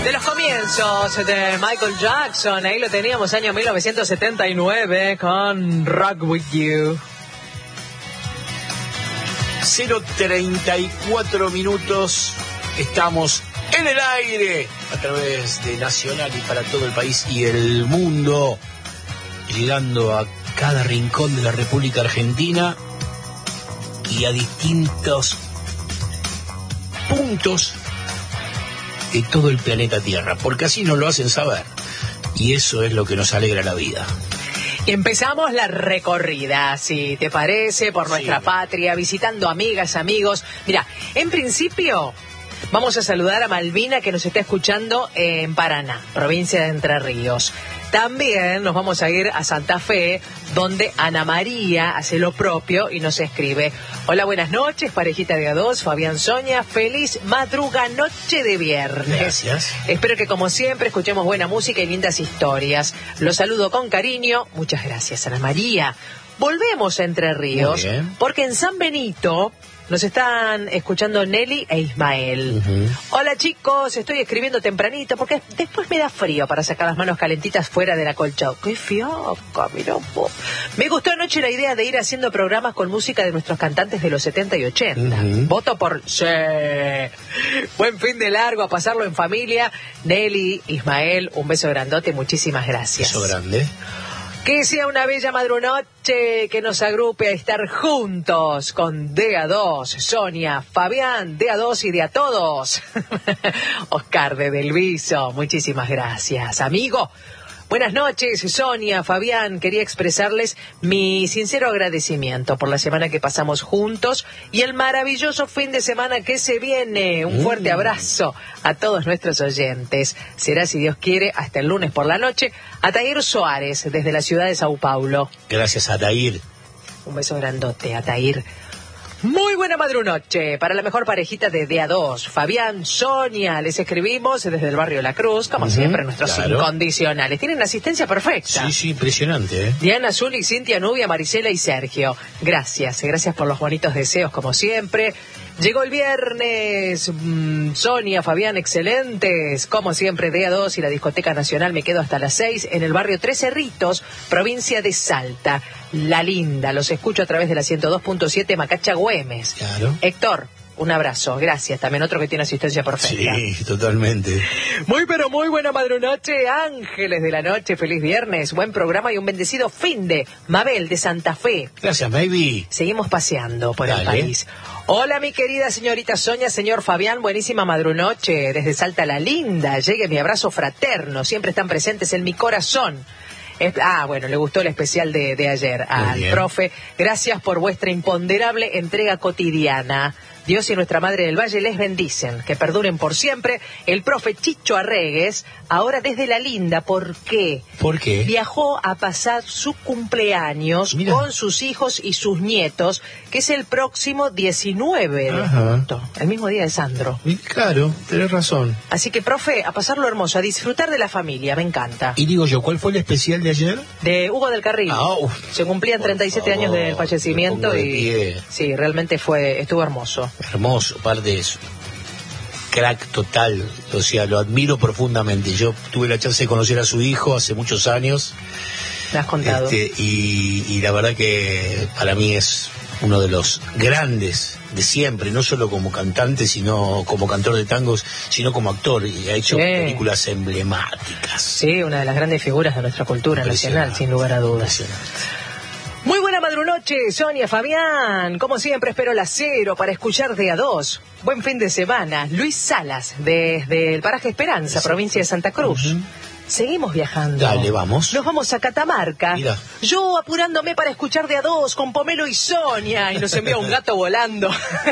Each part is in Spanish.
De los comienzos de Michael Jackson, ahí lo teníamos, año 1979, con Rock With You. 0:34 minutos, estamos en el aire a través de Nacional y para todo el país y el mundo, llegando a cada rincón de la República Argentina y a distintos puntos de todo el planeta Tierra, porque así nos lo hacen saber y eso es lo que nos alegra la vida. Empezamos la recorrida, si te parece, por nuestra patria, visitando amigas, amigos. Mira, en principio vamos a saludar a Malvina, que nos está escuchando en Paraná, provincia de Entre Ríos. También nos vamos a ir a Santa Fe, donde Ana María hace lo propio y nos escribe: hola, buenas noches, parejita de A2, Fabián, Sonia, feliz madruga noche de viernes. Gracias. Espero que como siempre escuchemos buena música y lindas historias. Los saludo con cariño. Muchas gracias, Ana María. Volvemos a Entre Ríos, porque en San Benito nos están escuchando Nelly e Ismael. Hola chicos, estoy escribiendo tempranito porque después me da frío para sacar las manos calentitas fuera del acolchado. ¡Qué fioca, mirá vos! Me gustó anoche la idea de ir haciendo programas con música de nuestros cantantes de los 70 y 80. Voto por sí. Buen fin de largo, a pasarlo en familia. Nelly, Ismael, un beso grandote, muchísimas gracias. Beso grande. Que sea una bella madrunoche que nos agrupe a estar juntos con DA2, Sonia, Fabián, DA2 y de a todos. Oscar de Del Viso, muchísimas gracias. Amigo, buenas noches, Sonia, Fabián. Quería expresarles mi sincero agradecimiento por la semana que pasamos juntos y el maravilloso fin de semana que se viene. Un fuerte abrazo a todos nuestros oyentes. Será, si Dios quiere, hasta el lunes por la noche. Atair Suárez, desde la ciudad de Sao Paulo. Gracias, Atair. Un beso grandote, Atair. Muy buena madrunoche para la mejor parejita de DA2, Fabián, Sonia. Les escribimos desde el barrio La Cruz, como siempre, nuestros incondicionales. Tienen asistencia perfecta. Sí, impresionante, Diana, Zuli, Cintia, Nubia, Marisela y Sergio. Gracias por los bonitos deseos, como siempre. Llegó el viernes, Sonia, Fabián, excelentes. Como siempre, DA2 y la Discoteca Nacional. Me quedo hasta las 6 en el barrio Tres Cerritos, provincia de Salta. La Linda, los escucho a través de la 102.7 Macacha Güemes. Claro. Héctor, un abrazo, gracias. También otro que tiene asistencia perfecta. Sí, totalmente. Muy pero muy buena madrunoche, ángeles de la noche, feliz viernes, buen programa y un bendecido fin de Mabel de Santa Fe. Gracias, baby. Seguimos paseando por el país. Hola, mi querida señorita Sonia, señor Fabián, buenísima madrunoche desde Salta La Linda. Llegue mi abrazo fraterno, siempre están presentes en mi corazón. Bueno, le gustó el especial de ayer al profe. Gracias por vuestra imponderable entrega cotidiana. Dios y nuestra Madre del Valle les bendicen, que perduren por siempre. El profe Chicho Arregues, ahora desde La Linda, ¿por qué? ¿Por qué? Viajó a pasar su cumpleaños con sus hijos y sus nietos, que es el próximo 19 de agosto, el mismo día de Sandro. Claro, tenés razón. Así que, profe, a pasarlo hermoso, a disfrutar de la familia, me encanta. Y digo yo, ¿cuál fue el especial de ayer? De Hugo del Carril. Se cumplían 37 años del fallecimiento y sí, realmente estuvo hermoso. Hermoso, aparte de eso. Crack total, o sea, lo admiro profundamente. Yo tuve la chance de conocer a su hijo hace muchos años. Me has contado. Y la verdad que para mí es uno de los grandes de siempre, no solo como cantante, sino como cantor de tangos, sino como actor, y ha hecho películas emblemáticas. Sí, una de las grandes figuras de nuestra cultura nacional, sin lugar a dudas. Muy buena madrunoche, Sonia, Fabián. Como siempre, espero la 0 para escuchar DA2. Buen fin de semana. Luis Salas, desde el paraje Esperanza, provincia de Santa Cruz. Seguimos viajando. Dale, vamos. Nos vamos a Catamarca. Mira. Yo apurándome para escuchar DA2 con Pomelo y Sonia. Y nos envía un gato volando.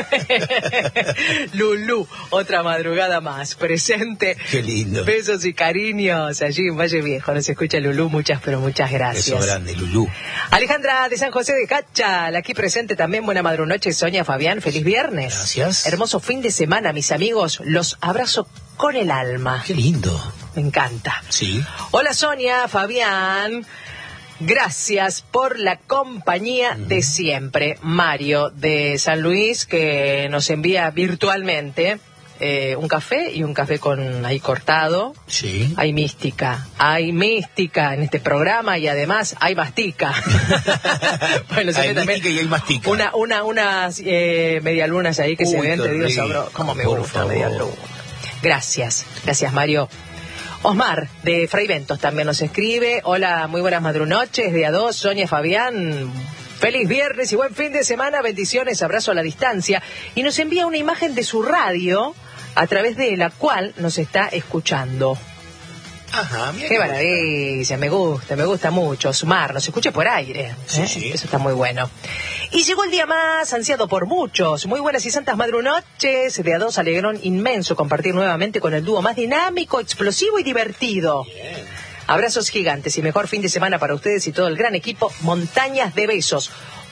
Lulú, otra madrugada más. Presente. Qué lindo. Besos y cariños allí en Valle Viejo. Nos escucha Lulú. Muchas, pero muchas gracias. Beso grande, Lulú. Alejandra de San José de Cachal. Aquí presente también. Buena madrunoche, Sonia, Fabián. Feliz viernes. Gracias. Hermoso fin de semana, mis amigos. Los abrazo con el alma. Qué lindo. Me encanta. Sí. Hola Sonia, Fabián. Gracias por la compañía de siempre. Mario de San Luis, que nos envía virtualmente un café y un café con ahí cortado. Sí. Hay mística en este programa y además hay mastica. Bueno, hay mística y hay mastica. Unas medialunas ahí que se ven, te digo, sabro, cómo me gusta medialuna. Gracias Mario. Osmar, de Fray Ventos, también nos escribe. Hola, muy buenas madrunoches, de A2, Sonia, Fabián. Feliz viernes y buen fin de semana, bendiciones, abrazo a la distancia. Y nos envía una imagen de su radio, a través de la cual nos está escuchando. Ajá, mira. Qué maravilla, me gusta mucho. Osmar, nos escucha por aire. Sí. Eso está muy bueno. Y llegó el día más ansiado por muchos. Muy buenas y santas madrunoches. De A2, alegrón inmenso compartir nuevamente con el dúo más dinámico, explosivo y divertido. Bien. Abrazos gigantes y mejor fin de semana para ustedes y todo el gran equipo. Montañas de besos.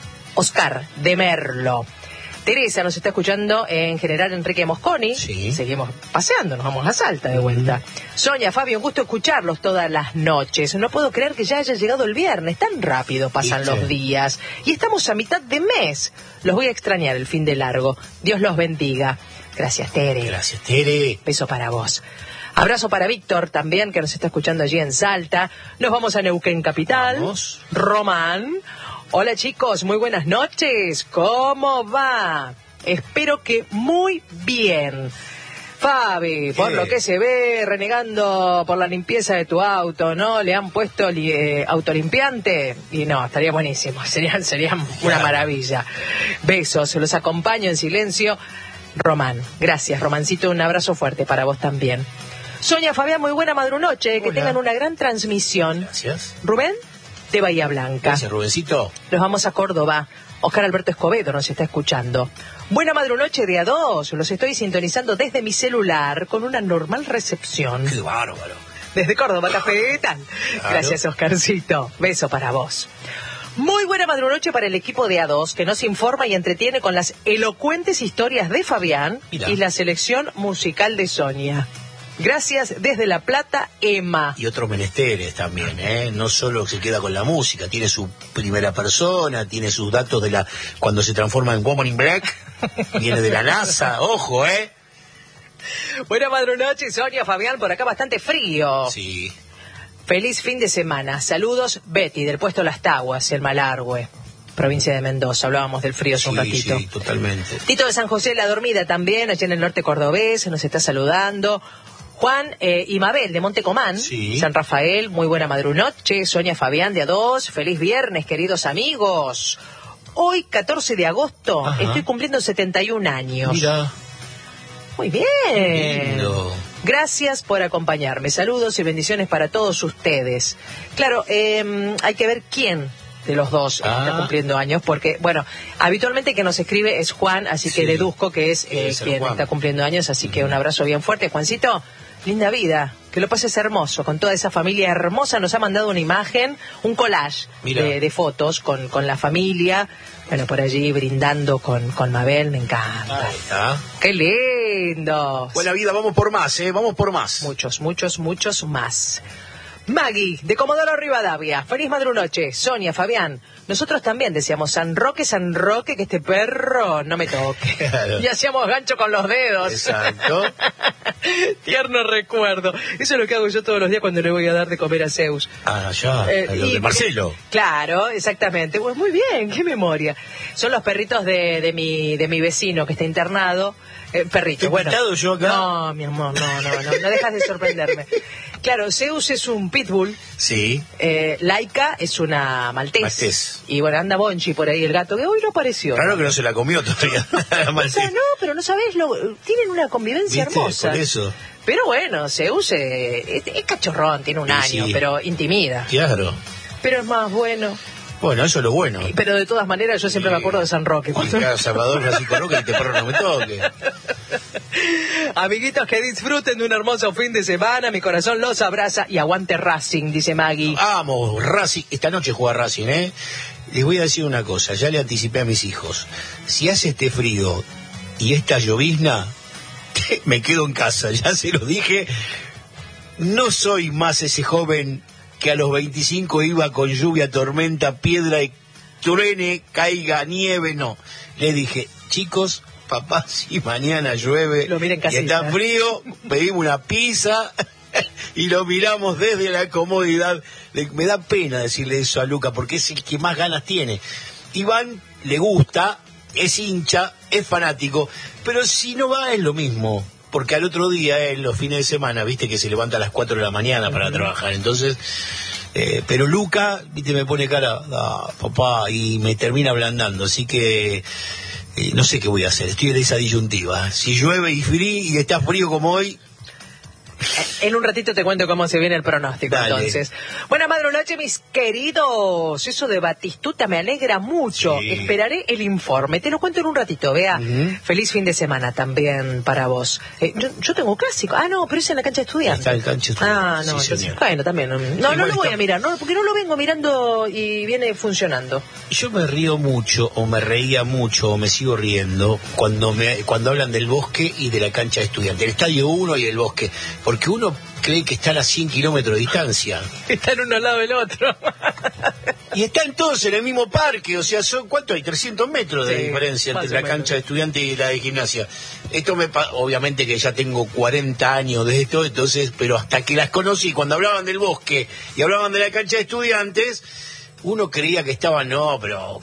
Oscar de Merlo. Teresa nos está escuchando en General Enrique Mosconi. Sí. Seguimos paseando, nos vamos a Salta de vuelta. Sonia, Fabio, un gusto escucharlos todas las noches. No puedo creer que ya haya llegado el viernes. Tan rápido pasan los días. Y estamos a mitad de mes. Los voy a extrañar el fin de largo. Dios los bendiga. Gracias, Tere. Gracias, Tere. Beso para vos. Abrazo para Víctor también, que nos está escuchando allí en Salta. Nos vamos a Neuquén Capital. Vamos. Román. Hola chicos, muy buenas noches. ¿Cómo va? Espero que muy bien. Fabi, por lo que se ve, renegando por la limpieza de tu auto, ¿no? Le han puesto autolimpiante y no, estaría buenísimo. Sería una maravilla. Besos, los acompaño en silencio. Román, gracias Romancito, un abrazo fuerte para vos también. Sonia, Fabián, muy buena madrunoche, que tengan una gran transmisión. Gracias. Rubén, de Bahía Blanca. Gracias, Rubencito. Nos vamos a Córdoba. Oscar Alberto Escobedo nos está escuchando. Buena madrunoche de A2, los estoy sintonizando desde mi celular con una normal recepción. Qué bárbaro. Desde Córdoba, Cafetal. Claro. Gracias, Oscarcito. Beso para vos. Muy buena madrunoche para el equipo de A2, que nos informa y entretiene con las elocuentes historias de Fabián y la selección musical de Sonia. Gracias desde La Plata, Emma. Y otros menesteres también, ¿eh? No solo se queda con la música, tiene su primera persona, tiene sus datos de cuando se transforma en Woman in Black, viene de la NASA, ojo, ¿eh? Buena madrunoche, Sonia, Fabián, por acá bastante frío. Sí. Feliz fin de semana. Saludos, Betty, del puesto Las Taguas, el Malargüe, provincia de Mendoza. Hablábamos del frío hace un ratito. Sí, totalmente. Tito de San José, La Dormida también, allá en el norte cordobés, nos está saludando. Juan y Mabel de Montecomán, San Rafael, muy buena madrunoche. Sonia, Fabián de A2, feliz viernes, queridos amigos. Hoy, 14 de agosto, estoy cumpliendo 71 años. Mira. Muy bien. Lindo. Gracias por acompañarme. Saludos y bendiciones para todos ustedes. Claro, hay que ver quién de los dos está cumpliendo años, porque, bueno, habitualmente que nos escribe es Juan, así que deduzco que es quien está cumpliendo años, así que un abrazo bien fuerte. Juancito, linda vida, que lo pases hermoso, con toda esa familia hermosa. Nos ha mandado una imagen, un collage de fotos con la familia, bueno, por allí brindando con Mabel, me encanta. Ahí está. ¡Qué lindo! Buena vida, vamos por más, vamos por más. Muchos más. Maggie, de Comodoro Rivadavia. Feliz madrunoche. Sonia, Fabián. Nosotros también decíamos, San Roque, que este perro no me toque. Claro. Y hacíamos gancho con los dedos. Exacto. Tierno recuerdo. Eso es lo que hago yo todos los días cuando le voy a dar de comer a Zeus. Ah, ya, lo de Marcelo. Claro, exactamente. Pues muy bien, qué memoria. Son los perritos de mi vecino que está internado. Perrito, bueno. Yo acá? No, mi amor, no dejas de sorprenderme. Claro, Zeus es un pitbull. Sí. Laika es una maltés. Y bueno, anda Bonchi por ahí, el gato, que hoy no apareció. Claro que no se la comió todavía. O sea, no, pero no sabés, tienen una convivencia hermosa. Por eso. Pero bueno, Zeus es cachorrón, tiene un año, pero intimida. Claro. Pero es más bueno. Bueno, eso es lo bueno. Pero de todas maneras yo siempre me acuerdo de San Roque. Salvador así con Roque y te perro no me toque. Amiguitos, que disfruten de un hermoso fin de semana. Mi corazón los abraza y aguante Racing, dice Maggie. Vamos, Racing. Esta noche juega Racing, ¿eh? Les voy a decir una cosa, ya le anticipé a mis hijos. Si hace este frío y esta llovizna, me quedo en casa, ya se lo dije. No soy más ese joven que a los 25 iba con lluvia, tormenta, piedra y truene, caiga nieve, no. Le dije, chicos, papá, si mañana llueve y está frío, pedimos una pizza y lo miramos desde la comodidad. Me da pena decirle eso a Luca, porque es el que más ganas tiene. Iván le gusta, es hincha, es fanático, pero si no va es lo mismo, porque al otro día, en los fines de semana, viste que se levanta a las 4 de la mañana para trabajar, entonces... pero Luca, viste, me pone cara, papá, y me termina ablandando, así que no sé qué voy a hacer, estoy en esa disyuntiva. Si llueve y está frío como hoy... En un ratito te cuento cómo se viene el pronóstico. Dale. Entonces. Buenas madrugadas, mis queridos. Eso de Batistuta me alegra mucho. Sí. Esperaré el informe. Te lo cuento en un ratito, vea. Feliz fin de semana también para vos. Yo tengo clásico. Ah, no, pero es en la cancha de estudiantes. Está en cancha de estudiantes. Ah, no, sí, entonces, bueno, también. No lo voy a mirar, no, porque no lo vengo mirando y viene funcionando. Yo me río mucho, o me reía mucho, o me sigo riendo, cuando hablan del Bosque y de la cancha de estudiantes. El Estadio 1 y el Bosque. Porque uno cree que están a 100 kilómetros de distancia. Están uno al lado del otro. Y están todos en el mismo parque, o sea, ¿cuánto hay? 300 metros de diferencia entre la cancha de estudiantes y la de gimnasia. Esto obviamente que ya tengo 40 años de esto, entonces, pero hasta que las conocí, cuando hablaban del Bosque y hablaban de la cancha de estudiantes, uno creía que estaban, no, pero...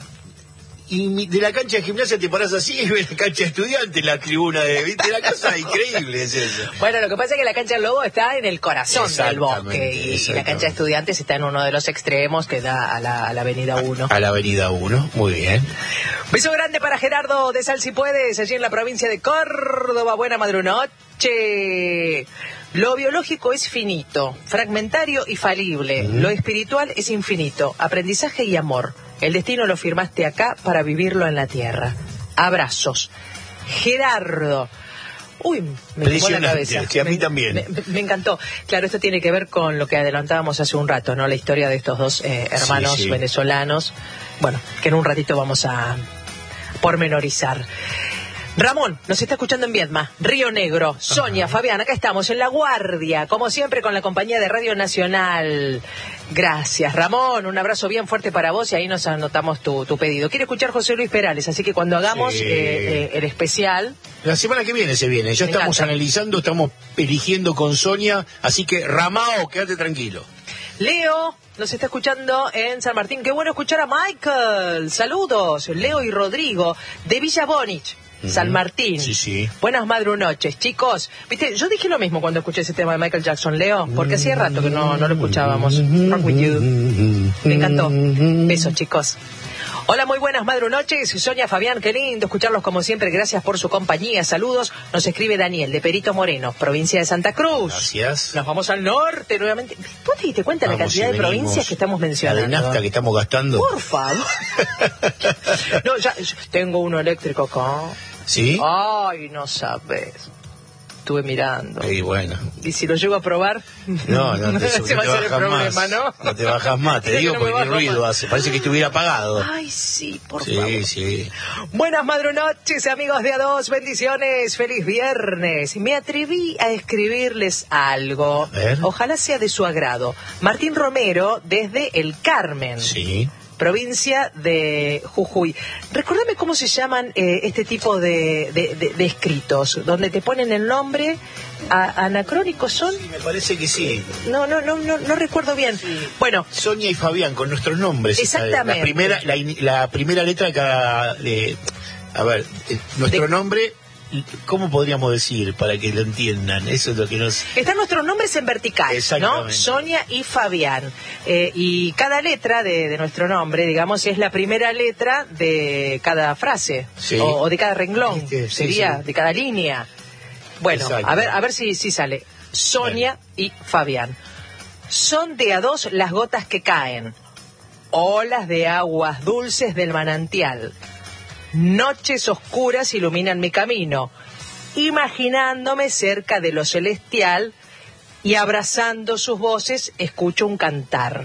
Y de la cancha de gimnasia te parás así y ves la cancha de estudiantes, la tribuna de la casa, increíble es eso. Bueno, lo que pasa es que la cancha del Lobo está en el corazón del Bosque y la cancha de estudiantes está en uno de los extremos que da a la avenida 1. A la avenida 1, muy bien. Beso grande para Gerardo de Sal Si Puedes, allí en la provincia de Córdoba. Buena madrunoche. Lo biológico es finito, fragmentario y falible. Lo espiritual es infinito, aprendizaje y amor. El destino lo firmaste acá para vivirlo en la tierra. Abrazos. Gerardo. Uy, me quemó la cabeza. Sí, a mí también. Me encantó. Claro, esto tiene que ver con lo que adelantábamos hace un rato, ¿no? La historia de estos dos hermanos venezolanos. Bueno, que en un ratito vamos a pormenorizar. Ramón, nos está escuchando en Viedma, Río Negro. Sonia, Fabián, acá estamos en La Guardia, como siempre con la compañía de Radio Nacional. Gracias, Ramón, un abrazo bien fuerte para vos y ahí nos anotamos tu pedido. Quiere escuchar José Luis Perales, así que cuando hagamos el especial... La semana que viene se viene, ya estamos analizando, estamos eligiendo con Sonia, así que Ramao, quédate tranquilo. Leo nos está escuchando en San Martín, qué bueno escuchar a Michael. Saludos, Leo y Rodrigo, de Villa Bonich. San Martín. Sí. Buenas madrunoches, chicos. Viste, yo dije lo mismo cuando escuché ese tema de Michael Jackson, Leo, porque hacía rato que no lo escuchábamos. Rock with you. Me encantó. Besos, chicos. Hola, muy buenas madrunoches. Sonia, Fabián, qué lindo escucharlos como siempre. Gracias por su compañía. Saludos. Nos escribe Daniel de Perito Moreno, provincia de Santa Cruz. Gracias. Nos vamos al norte nuevamente. ¿Vos te diste cuenta de la cantidad de provincias que estamos mencionando? La de nafta que estamos gastando. Por favor. No, ya tengo uno eléctrico acá. ¿Sí? Ay, no sabes. Estuve mirando. Y bueno. ¿Y si lo llego a probar? No te se va a hacer el problema, más. ¿no? No te bajas más, te digo, porque qué ruido hace. Parece que estuviera apagado. Ay, sí, por favor. Sí. Buenas madrunoches, amigos de A2. Bendiciones. Feliz viernes. Me atreví a escribirles algo. Ojalá sea de su agrado. Martín Romero, desde El Carmen. Sí. Provincia de Jujuy. Recordame cómo se llaman este tipo de escritos, donde te ponen el nombre, anacrónicos son. Sí, me parece que sí. No recuerdo bien. Sí. Bueno, Sonia y Fabián con nuestros nombres. Exactamente. La primera letra de cada. Nuestro nombre. ¿Cómo podríamos decir para que lo entiendan? Eso es lo que nos... Están nuestros nombres en vertical, ¿no? Sonia y Fabián. Y cada letra de nuestro nombre, digamos, es la primera letra de cada frase. Sí. O de cada renglón. Sería de cada línea. Bueno, a ver si sale. Sonia y Fabián. Son de a dos las gotas que caen. Olas de aguas dulces del manantial. Noches oscuras iluminan mi camino, imaginándome cerca de lo celestial y abrazando sus voces escucho un cantar.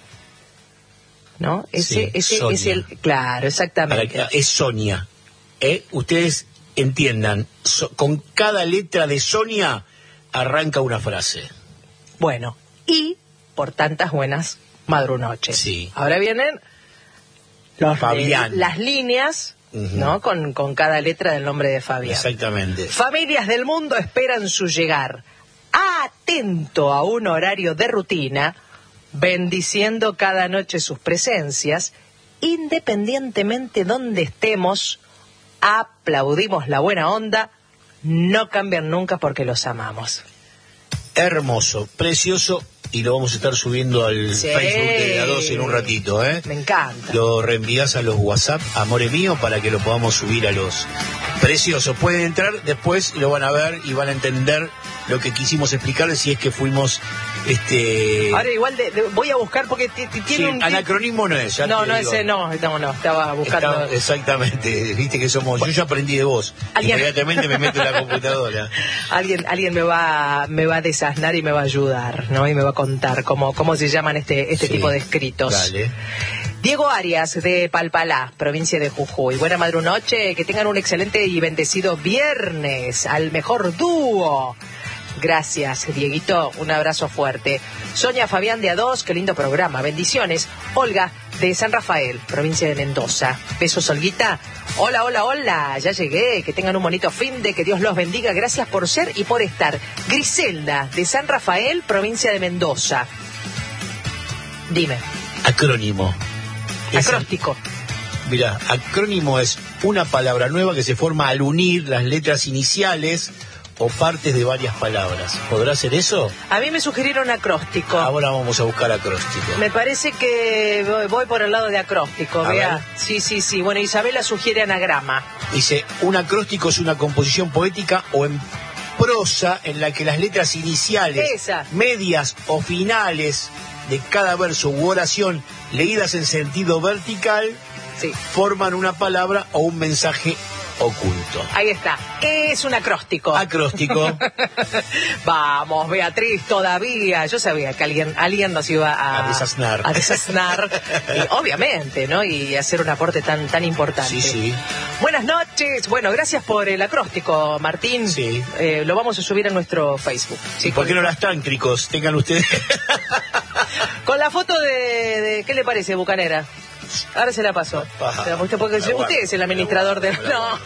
¿No? Ese es el... Claro, exactamente. Es Sonia. Ustedes entiendan, con cada letra de Sonia arranca una frase. Bueno, y por tantas buenas madrunoches. Sí. Ahora vienen Fabián. Las líneas ¿no? Con cada letra del nombre de Fabián. Exactamente. Familias del mundo esperan su llegar. Atento a un horario de rutina, bendiciendo cada noche sus presencias, independientemente donde estemos, aplaudimos la buena onda, no cambian nunca porque los amamos. Hermoso, precioso, y lo vamos a estar subiendo al Facebook de la 12 en un ratito, ¿eh? Me encanta. Lo reenvías a los WhatsApp, amore mío, para que lo podamos subir a los preciosos. Pueden entrar después, lo van a ver y van a entender lo que quisimos explicarles, si es que fuimos Ahora igual voy a buscar porque tiene un anacronismo no es. No, estaba buscando. Exactamente, viste que somos. Yo ya aprendí de vos. Inmediatamente me meto en la computadora. Alguien me va a desasnar y me va a ayudar, ¿no? Y me va a contar cómo se llaman este tipo de escritos. Dale. Diego Arias, de Palpalá, provincia de Jujuy. Buena madrunoche, que tengan un excelente y bendecido viernes, al mejor dúo. Gracias, Dieguito, un abrazo fuerte. Sonia Fabián de A2, qué lindo programa, bendiciones. Olga, de San Rafael, provincia de Mendoza. Besos, Olguita. Hola, ya llegué, que tengan un bonito fin de, que Dios los bendiga, gracias por ser y por estar. Griselda, de San Rafael, provincia de Mendoza. Dime. Acrónimo. Acróstico. Mira, acrónimo es una palabra nueva que se forma al unir las letras iniciales o partes de varias palabras. ¿Podrá ser eso? A mí me sugirieron acróstico. Ahora vamos a buscar acróstico. Me parece que voy por el lado de acróstico. Vea. Sí. Bueno, Isabela sugiere anagrama. Dice, un acróstico es una composición poética o en prosa en la que las letras iniciales, medias o finales de cada verso u oración leídas en sentido vertical forman una palabra o un mensaje oculto. Ahí está. Es un acróstico. Acróstico. Vamos, Beatriz, todavía. Yo sabía que alguien nos iba a desasnar. A desasnar. Y, obviamente, ¿no? Y hacer un aporte tan importante. Sí. Buenas noches. Bueno, gracias por el acróstico, Martín. Sí. Lo vamos a subir a nuestro Facebook. ¿Sí? ¿Por qué no las tántricos? Tengan ustedes. Con la foto de ¿qué le parece, Bucanera? Ahora se la paso. Usted es el administrador del... No.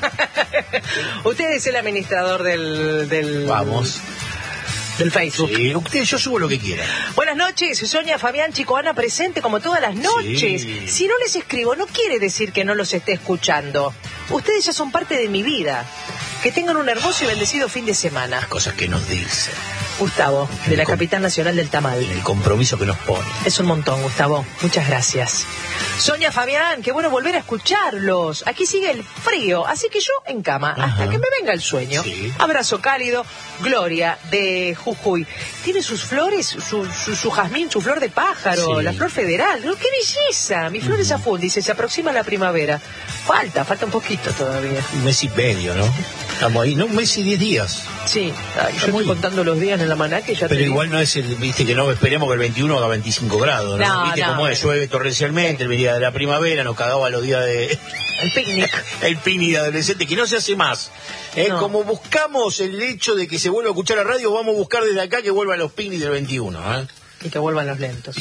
Usted es el administrador del... Vamos. Del Facebook. Sí, yo subo lo que quiera. Buenas noches, Sonia, Fabián, Chico, Ana, presente como todas las noches. Sí. Si no les escribo, no quiere decir que no los esté escuchando. Ustedes ya son parte de mi vida. Que tengan un hermoso y bendecido fin de semana. Las cosas que nos dicen. Gustavo, de la capital nacional del tamal. El compromiso que nos pone. Es un montón, Gustavo. Muchas gracias. Sonia, Fabián, qué bueno volver a escucharlos. Aquí sigue el frío, así que yo en cama, hasta que me venga el sueño. Sí. Abrazo cálido. Gloria, de Jujuy. Tiene sus flores, su jazmín, su flor de pájaro, la flor federal. ¡Oh, qué belleza! Mi flor es a full, dice, se aproxima la primavera. Falta un poquito todavía. Un mes y medio, ¿no? Estamos ahí, ¿no? Un mes y 10 días. Sí, yo estoy contando los días en la almanaque. Pero igual no es viste que no esperemos que el 21 haga 25 grados, ¿no? Viste cómo es, llueve torrencialmente, el día de la primavera, nos cagaba los días de... El picnic. El picnic de adolescente, que no se hace más. Como buscamos el hecho de que se vuelva a escuchar la radio, vamos a buscar desde acá que vuelvan los picnics del 21, ¿eh? Y que vuelvan los lentos.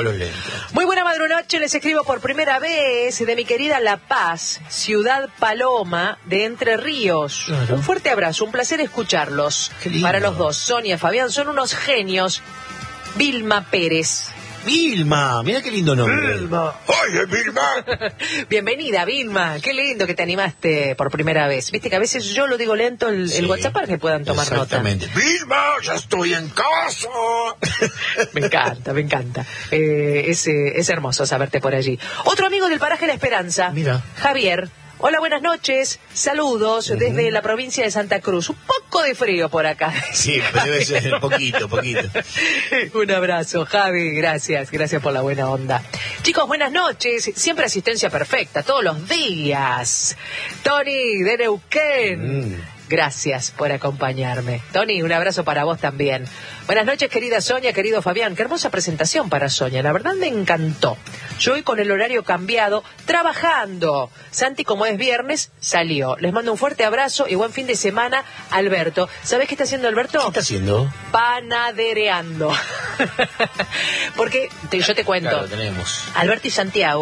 Muy buena madrunoche, les escribo por primera vez de mi querida La Paz, ciudad Paloma de Entre Ríos. Claro. Un fuerte abrazo, un placer escucharlos. Para los dos, Sonia, Fabián, son unos genios. Vilma Pérez. Vilma, mira qué lindo nombre. Vilma. Oye, Vilma. Bienvenida, Vilma. Qué lindo que te animaste por primera vez. Viste que a veces yo lo digo lento el WhatsApp para que puedan tomar nota. Vilma, ya estoy en casa. Me encanta. Es hermoso saberte por allí. Otro amigo del paraje La Esperanza. Mira. Javier. Hola, buenas noches. Saludos desde la provincia de Santa Cruz. Un poco de frío por acá. Sí, pero debe ser poquito. Un abrazo, Javi. Gracias por la buena onda. Chicos, buenas noches. Siempre asistencia perfecta, todos los días. Tony, de Neuquén. Gracias por acompañarme. Tony, un abrazo para vos también. Buenas noches, querida Sonia, querido Fabián. Qué hermosa presentación para Sonia. La verdad me encantó. Yo hoy con el horario cambiado, trabajando. Santi, como es viernes, salió. Les mando un fuerte abrazo y buen fin de semana, Alberto. ¿Sabés qué está haciendo Alberto? ¿Qué está haciendo? Panadereando. Porque, yo te cuento. Claro, tenemos. Alberto y Santiago